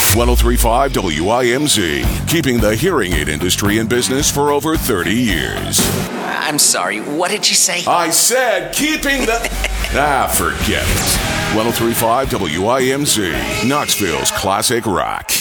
1035 WIMZ, keeping the hearing aid industry in business for over 30 years. I'm sorry, what did you say? I said keeping the... forget it. 1035 WIMZ, Knoxville's classic rock.